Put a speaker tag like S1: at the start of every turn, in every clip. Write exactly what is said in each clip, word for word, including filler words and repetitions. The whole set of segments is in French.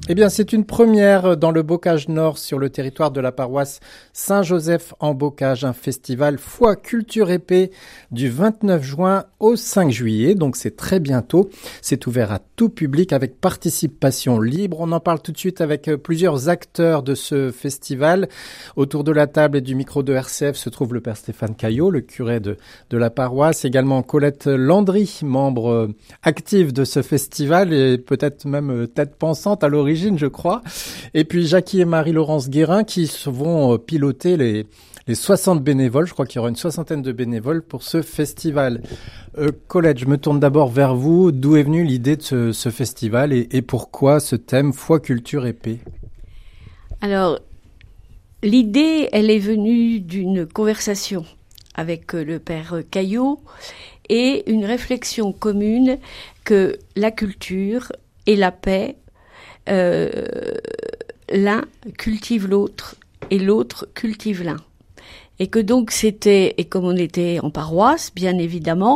S1: Eh bien, c'est une première dans le Bocage Nord sur le territoire de la paroisse Saint-Joseph en Bocage, un festival Foi Culture et Paix du vingt-neuf juin au cinq juillet. Donc, c'est très bientôt. C'est ouvert à tout public avec participation libre. On en parle tout de suite avec plusieurs acteurs de ce festival. Autour de la table et du micro de R C F se trouve le père Stéphane Caillot, le curé de, de la paroisse. Également Colette Landry, membre active de ce festival et peut-être même tête pensante à l'origine, je crois. Et puis Jackie et Marie-Laurence Guérin qui vont piloter les, les soixante bénévoles. Je crois qu'il y aura une soixantaine de bénévoles pour ce festival. Euh, Colette, je me tourne d'abord vers vous. D'où est venue l'idée de ce, ce festival et, et pourquoi ce thème Foi, Culture et Paix?
S2: Alors, l'idée, elle est venue d'une conversation avec le père Caillot et une réflexion commune que la culture et la paix, Euh, l'un cultive l'autre et l'autre cultive l'un. Et que donc c'était, et comme on était en paroisse, bien évidemment,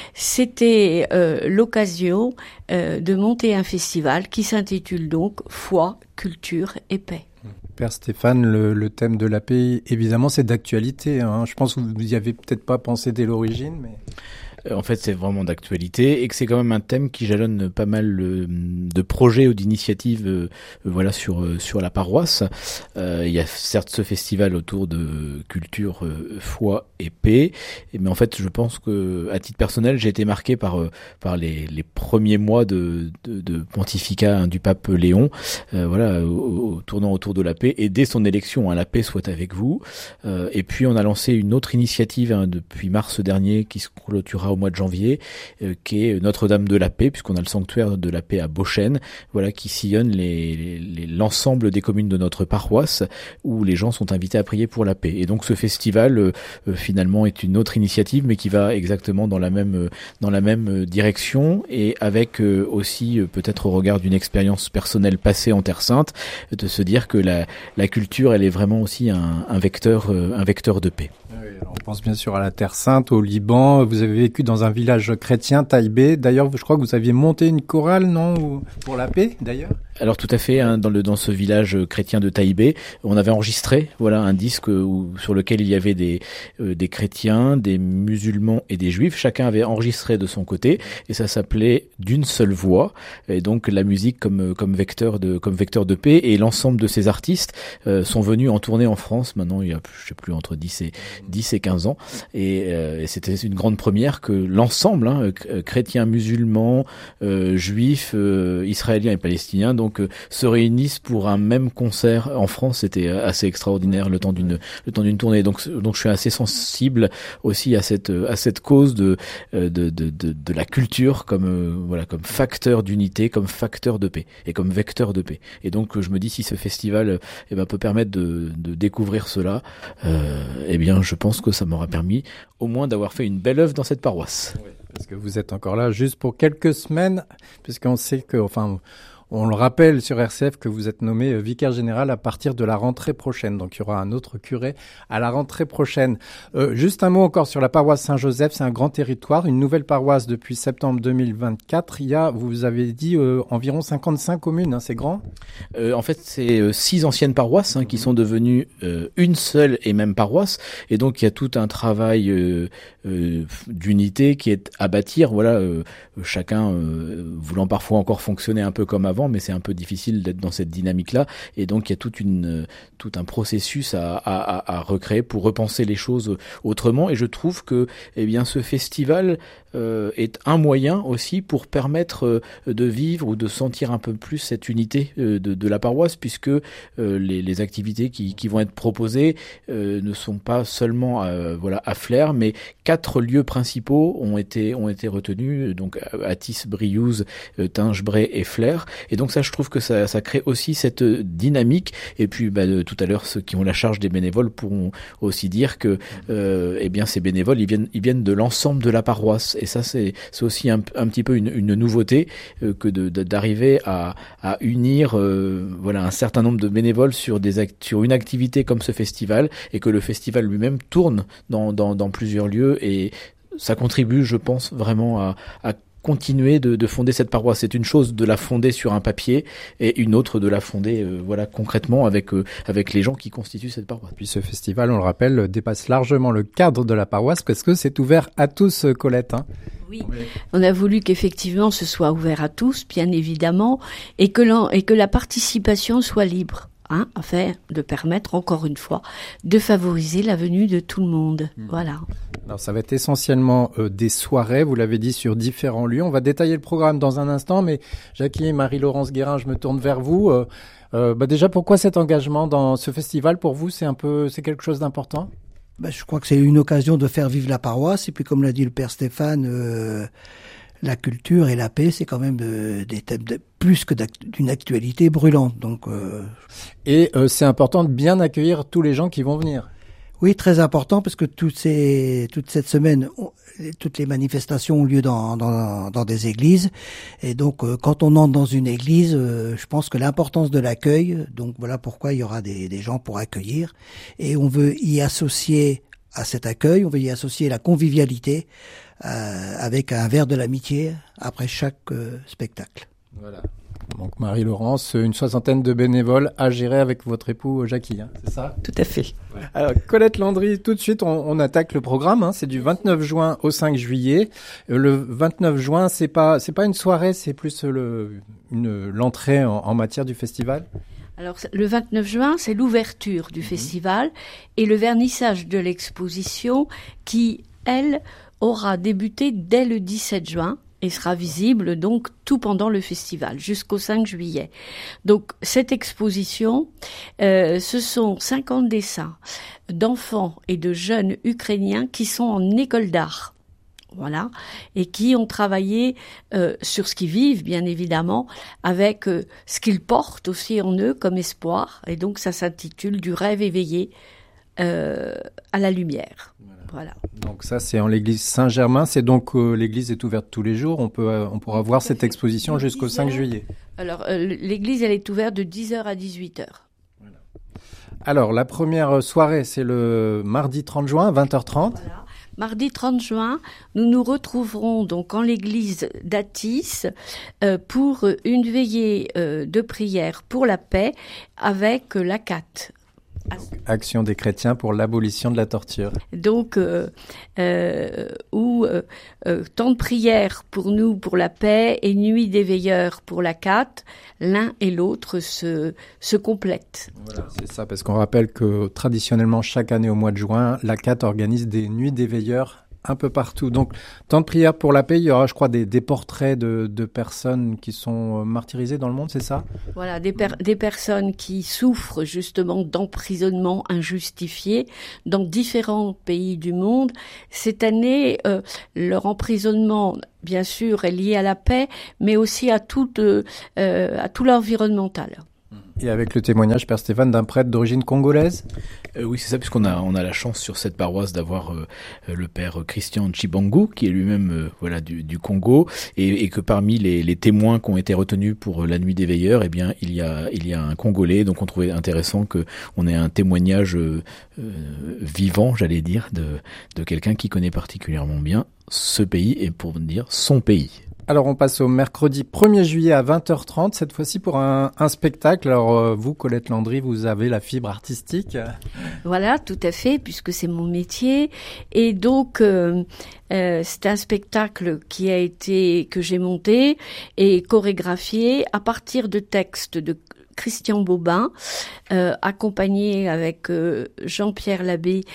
S2: c'était euh, l'occasion euh, de monter un festival qui s'intitule donc Foi, Culture et Paix.
S1: Père Stéphane, le, le thème de la paix, évidemment, c'est d'actualité, hein. Je pense que vous n'y avez peut-être pas pensé dès l'origine, mais...
S3: En fait, c'est vraiment d'actualité et que c'est quand même un thème qui jalonne pas mal euh, de projets ou d'initiatives, euh, voilà, sur euh, sur la paroisse. Euh, il y a certes ce festival autour de culture, euh, foi et paix, mais en fait, je pense que à titre personnel, j'ai été marqué par euh, par les les premiers mois de de, de pontificat hein, du pape Léon, euh, voilà, au, au, tournant autour de la paix et dès son élection, hein, la paix soit avec vous. Euh, et puis on a lancé une autre initiative hein, depuis mars dernier qui se clôturera au mois de janvier, euh, qui est Notre-Dame de la Paix, puisqu'on a le sanctuaire de la paix à Beauchêne, voilà, qui sillonne les, les, l'ensemble des communes de notre paroisse, où les gens sont invités à prier pour la paix. Et donc ce festival, euh, euh, finalement, est une autre initiative, mais qui va exactement dans la même, euh, dans la même direction, et avec euh, aussi, euh, peut-être au regard d'une expérience personnelle passée en Terre Sainte, de se dire que la, la culture, elle est vraiment aussi un, un vecteur, euh, un vecteur de paix.
S1: Oui, alors on pense bien sûr à la Terre Sainte, au Liban. Vous avez vécu dans un village chrétien, Taïbé. D'ailleurs, je crois que vous aviez monté une chorale, non, pour la paix, d'ailleurs?
S3: Alors tout à fait, hein, dans le dans ce village chrétien de Taïbé, on avait enregistré voilà un disque où, sur lequel il y avait des euh, des chrétiens, des musulmans et des juifs. Chacun avait enregistré de son côté et ça s'appelait D'une seule voix. Et donc la musique comme comme vecteur de comme vecteur de paix, et l'ensemble de ces artistes euh, sont venus en tournée en France. Maintenant il y a je sais plus entre dix et quinze ans et, euh, et c'était une grande première que l'ensemble hein, chrétiens, musulmans, euh, juifs, euh, israéliens et palestiniens donc donc euh, se réunissent pour un même concert en France. C'était assez extraordinaire le temps d'une le temps d'une tournée. Donc donc je suis assez sensible aussi à cette à cette cause de de de de, de la culture comme euh, voilà comme facteur d'unité, comme facteur de paix et comme vecteur de paix. Et donc je me dis si ce festival euh, eh ben peut permettre de de découvrir cela, euh, eh bien je pense que ça m'aura permis au moins d'avoir fait une belle œuvre dans cette paroisse.
S1: Oui, parce que vous êtes encore là juste pour quelques semaines, puisqu'on sait que enfin on le rappelle sur R C F que vous êtes nommé vicaire général à partir de la rentrée prochaine. Donc, il y aura un autre curé à la rentrée prochaine. Euh, juste un mot encore sur la paroisse Saint-Joseph. C'est un grand territoire, une nouvelle paroisse depuis septembre deux mille vingt-quatre. Il y a, vous avez dit, euh, environ cinquante-cinq communes. Hein, c'est grand.
S3: Euh, en fait, c'est euh, six anciennes paroisses hein, qui sont devenues euh, une seule et même paroisse. Et donc, il y a tout un travail euh, euh, d'unité qui est à bâtir. Voilà, euh, chacun euh, voulant parfois encore fonctionner un peu comme avant, mais c'est un peu difficile d'être dans cette dynamique-là. Et donc, il y a toute une, tout un processus à, à, à recréer pour repenser les choses autrement. Et je trouve que, eh bien, ce festival euh, est un moyen aussi pour permettre euh, de vivre ou de sentir un peu plus cette unité euh, de, de la paroisse, puisque euh, les, les activités qui, qui vont être proposées euh, ne sont pas seulement euh, voilà à Flers, mais quatre lieux principaux ont été ont été retenus, donc Athis, Briouze, euh, Tinge, Bray et Flers. Et donc ça, je trouve que ça, ça crée aussi cette dynamique. Et puis bah, de, tout à l'heure, ceux qui ont la charge des bénévoles pourront aussi dire que euh, eh bien ces bénévoles, ils viennent ils viennent de l'ensemble de la paroisse. Et ça, c'est c'est aussi un, un petit peu une, une nouveauté euh, que de, de d'arriver à à unir euh, voilà un certain nombre de bénévoles sur des act- sur une activité comme ce festival, et que le festival lui-même tourne dans dans dans plusieurs lieux, et ça contribue, je pense, vraiment à à continuer de, de fonder cette paroisse. C'est une chose de la fonder sur un papier et une autre de la fonder euh, voilà concrètement avec euh, avec les gens qui constituent cette paroisse.
S1: Puis ce festival, on le rappelle, dépasse largement le cadre de la paroisse parce que c'est ouvert à tous, Colette. Hein.
S2: Oui, on a voulu qu'effectivement ce soit ouvert à tous, bien évidemment, et que, l'en, et que la participation soit libre. Hein, afin de permettre, encore une fois, de favoriser la venue de tout le monde. Mmh. Voilà.
S1: Alors, ça va être essentiellement euh, des soirées, vous l'avez dit, sur différents lieux. On va détailler le programme dans un instant, mais Jackie et Marie-Laurence Guérin, je me tourne vers vous. Euh, euh, bah déjà, pourquoi cet engagement dans ce festival? Pour vous, c'est un peu, c'est quelque chose d'important?
S4: Bah, je crois que c'est une occasion de faire vivre la paroisse. Et puis, comme l'a dit le père Stéphane, euh, la culture et la paix, c'est quand même de, des thèmes de, plus que d'une actualité brûlante. Donc, euh...
S1: Et euh, c'est important de bien accueillir tous les gens qui vont venir.
S4: Oui, très important, parce que toutes ces, toute cette semaine, on, toutes les manifestations ont lieu dans, dans, dans des églises. Et donc, euh, quand on entre dans une église, euh, je pense que l'importance de l'accueil, donc voilà pourquoi il y aura des, des gens pour accueillir. Et on veut y associer à cet accueil, on veut y associer la convivialité, Euh, avec un verre de l'amitié après chaque euh, spectacle.
S1: Voilà. Donc Marie-Laurence, une soixantaine de bénévoles à gérer avec votre époux Jackie, hein, c'est ça?
S2: Tout à fait.
S1: Ouais. Alors Colette Landry, tout de suite on, on attaque le programme. Hein, c'est du vingt-neuf juin au cinq juillet. Euh, le vingt-neuf juin, c'est pas c'est pas une soirée, c'est plus le une l'entrée en, en matière du festival.
S2: Alors, le vingt-neuf juin, c'est l'ouverture du mmh. festival et le vernissage de l'exposition qui, elle, aura débuté dès le dix-sept juin et sera visible donc tout pendant le festival jusqu'au cinq juillet. Donc cette exposition, euh, ce sont cinquante dessins d'enfants et de jeunes ukrainiens qui sont en école d'art. Voilà, et qui ont travaillé euh, sur ce qu'ils vivent, bien évidemment, avec euh, ce qu'ils portent aussi en eux comme espoir. Et donc ça s'intitule « Du rêve éveillé euh, à la lumière ». Voilà.
S1: Donc ça, c'est en l'église Saint-Germain. C'est donc euh, l'église est ouverte tous les jours. On peut, euh, on pourra voir cette exposition jusqu'au cinq juillet.
S2: Alors euh, l'église, elle est ouverte de dix heures à dix-huit heures.
S1: Voilà. Alors la première soirée, c'est le mardi trente juin, vingt heures trente.
S2: Voilà. Mardi trente juin, nous nous retrouverons donc en l'église d'Athis euh, pour une veillée euh, de prière pour la paix avec euh, l'A C A T.
S1: Action des chrétiens pour l'abolition de la torture.
S2: Donc, euh, euh, où euh, euh, temps de prière pour nous, pour la paix, et nuit des veilleurs pour l'A C A T, l'un et l'autre se, se complètent.
S1: Voilà, c'est ça, parce qu'on rappelle que traditionnellement, chaque année au mois de juin, l'A C A T organise des nuits des veilleurs un peu partout. Donc, temps de prière pour la paix, il y aura, je crois, des, des portraits de, de personnes qui sont martyrisées dans le monde, c'est ça?
S2: Voilà, des, per- des personnes qui souffrent justement d'emprisonnement injustifié dans différents pays du monde. Cette année, euh, leur emprisonnement, bien sûr, est lié à la paix, mais aussi à tout, euh, à tout l'environnemental.
S1: Et avec le témoignage, Père Stéphane, d'un prêtre d'origine congolaise?
S3: euh, Oui, c'est ça, puisqu'on a, on a la chance sur cette paroisse d'avoir euh, le père Christian Chibangu, qui est lui-même euh, voilà, du, du Congo, et, et que parmi les, les témoins qui ont été retenus pour la nuit des veilleurs, eh bien, il y a, il y a un Congolais, donc on trouvait intéressant qu'on ait un témoignage euh, euh, vivant, j'allais dire, de, de quelqu'un qui connaît particulièrement bien ce pays, et pour dire son pays.
S1: Alors on passe au mercredi premier juillet à vingt heures trente, cette fois-ci pour un, un spectacle. Alors euh, vous, Colette Landry, vous avez la fibre artistique.
S2: Voilà, tout à fait, puisque c'est mon métier. Et donc euh, euh, c'est un spectacle qui a été que j'ai monté et chorégraphié à partir de textes de Christian Bobin, euh, accompagné avec euh, Jean-Pierre Labbé,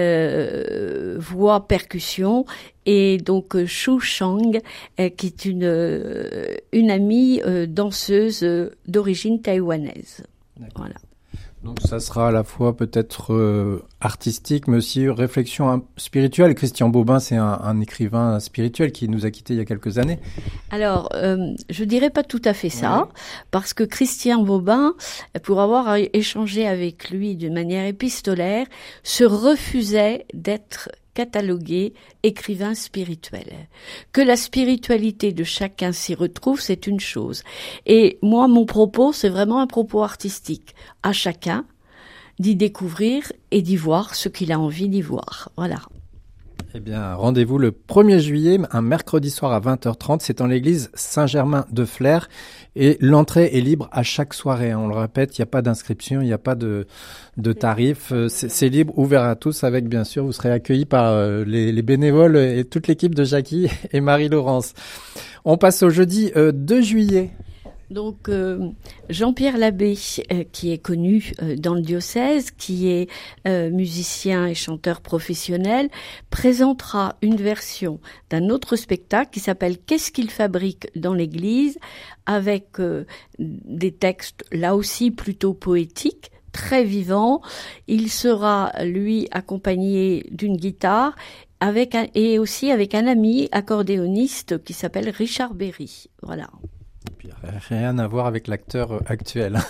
S2: euh, voix percussion, et donc euh, Shu Chang, euh, qui est une euh, une amie euh, danseuse euh, d'origine taïwanaise. D'accord. Voilà.
S1: Donc ça sera à la fois peut-être euh, artistique, mais aussi réflexion hein, spirituelle. Christian Bobin, c'est un, un écrivain spirituel qui nous a quittés il y a quelques années.
S2: Alors, euh, je dirais pas tout à fait ça, ouais. Parce que Christian Bobin, pour avoir échangé avec lui de manière épistolaire, se refusait d'être catalogué écrivain spirituel. Que la spiritualité de chacun s'y retrouve, c'est une chose. Et moi, mon propos, c'est vraiment un propos artistique. À chacun d'y découvrir et d'y voir ce qu'il a envie d'y voir. Voilà.
S1: Eh bien, rendez-vous le premier juillet, un mercredi soir à vingt heures trente. C'est en l'église Saint-Germain-de-Flers et l'entrée est libre à chaque soirée. On le répète, il n'y a pas d'inscription, il n'y a pas de, de tarif. C'est, c'est libre, ouvert à tous avec, bien sûr, vous serez accueillis par les, les bénévoles et toute l'équipe de Jackie et Marie-Laurence. On passe au jeudi euh, deux juillet.
S2: Donc euh, Jean-Pierre Labbé, euh, qui est connu euh, dans le diocèse, qui est euh, musicien et chanteur professionnel, présentera une version d'un autre spectacle qui s'appelle « Qu'est-ce qu'il fabrique dans l'église ?» avec euh, des textes là aussi plutôt poétiques, très vivants. Il sera, lui, accompagné d'une guitare avec un, et aussi avec un ami accordéoniste qui s'appelle Richard Berry. Voilà.
S1: Rien à voir avec l'acteur actuel.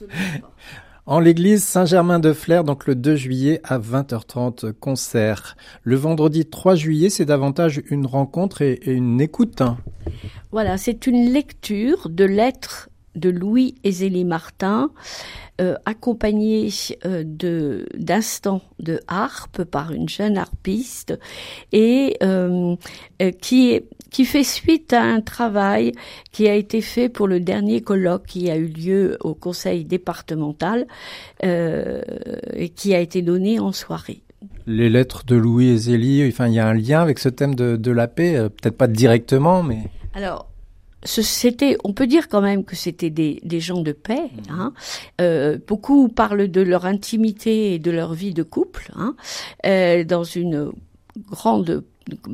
S1: En l'église Saint-Germain-de-Flers, donc le deux juillet à vingt heures trente, concert. Le vendredi trois juillet, c'est davantage une rencontre et, et une écoute.
S2: Voilà, c'est une lecture de lettres de Louis et Zélie Martin, euh, accompagnée euh, de d'instants de harpe par une jeune harpiste et euh, euh, qui est qui fait suite à un travail qui a été fait pour le dernier colloque qui a eu lieu au conseil départemental euh, et qui a été donné en soirée.
S1: Les lettres de Louis et Zélie, enfin, il y a un lien avec ce thème de, de la paix, euh, peut-être pas directement, mais...
S2: Alors, ce, c'était, on peut dire quand même que c'était des, des gens de paix. Mmh. Hein. Euh, beaucoup parlent de leur intimité et de leur vie de couple, hein, euh, dans une grande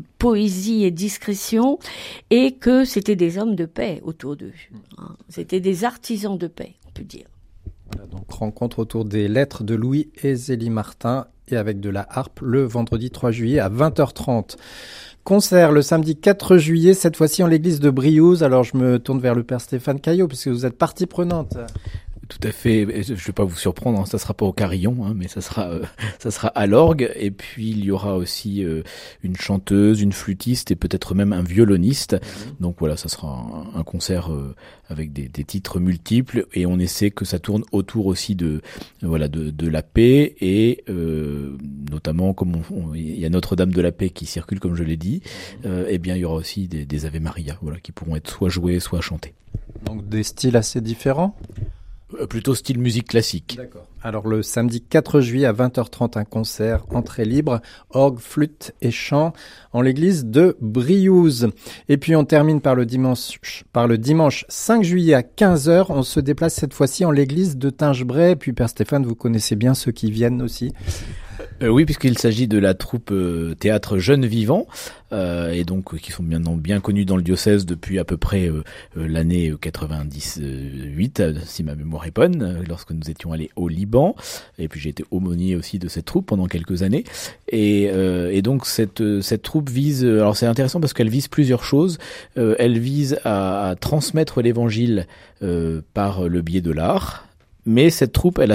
S2: poésie et discrétion, et que c'était des hommes de paix autour d'eux. Hein. C'était des artisans de paix, on peut dire.
S1: Voilà, donc rencontre autour des lettres de Louis et Zélie Martin et avec de la harpe le vendredi trois juillet à vingt heures trente. Concert le samedi quatre juillet, cette fois-ci en l'église de Briouze. Alors je me tourne vers le père Stéphane Caillot puisque vous êtes partie prenante.
S3: Tout à fait. Je ne vais pas vous surprendre, hein, ça sera pas au carillon, hein, mais ça sera, euh, ça sera à l'orgue. Et puis il y aura aussi euh, une chanteuse, une flûtiste et peut-être même un violoniste. Mmh. Donc voilà, ça sera un, un concert euh, avec des, des titres multiples et on essaie que ça tourne autour aussi de, euh, voilà, de, de la paix et euh, notamment comme on, on, il y a Notre-Dame de la Paix qui circule, comme je l'ai dit. Euh, et bien il y aura aussi des, des Ave Maria, voilà, qui pourront être soit joués, soit chantés.
S1: Donc des styles assez différents.
S3: Plutôt style musique classique.
S1: D'accord. Alors le samedi quatre juillet à vingt heures trente, un concert, entrée libre, orgue, flûte et chant en l'église de Briouze. Et puis on termine par le dimanche, par le dimanche cinq juillet à quinze heures. On se déplace cette fois-ci en l'église de Tingebray. Et puis Père Stéphane, vous connaissez bien ceux qui viennent aussi.
S3: Euh, oui, puisqu'il s'agit de la troupe euh, théâtre Jeunes Vivants, euh, et donc euh, qui sont bien, bien connus dans le diocèse depuis à peu près euh, euh, l'année quatre-vingt-dix-huit, euh, si ma mémoire est bonne, euh, lorsque nous étions allés au Liban. Et puis j'ai été aumônier aussi de cette troupe pendant quelques années. Et, euh, et donc cette, cette troupe vise, alors c'est intéressant parce qu'elle vise plusieurs choses. Euh, elle vise à, à transmettre l'évangile euh, par le biais de l'art. Mais cette troupe, elle a